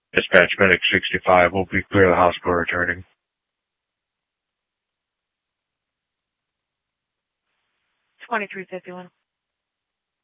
Dispatch medic 65 will be clear the hospital returning. 2351.